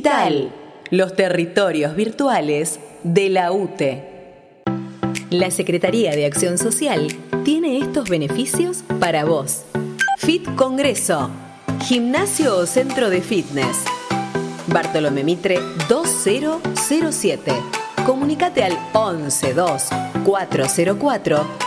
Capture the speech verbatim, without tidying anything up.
Digital, los territorios virtuales de la U T E. La Secretaría de Acción Social tiene estos beneficios para vos. Fit Congreso, gimnasio o centro de fitness. Bartolomé Mitre dos mil siete. Comunicate al once dos cuatrocientos cuatro